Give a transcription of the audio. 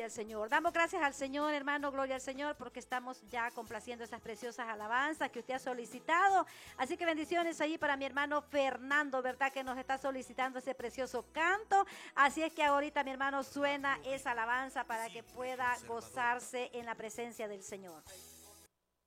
al Señor. Damos gracias al Señor, hermano, gloria al Señor, porque estamos ya complaciendo esas preciosas alabanzas que usted ha solicitado. Así que bendiciones ahí para mi hermano Fernando, ¿verdad? Que nos está solicitando ese precioso canto. Así es que ahorita, mi hermano, suena esa alabanza para que pueda gozarse en la presencia del Señor.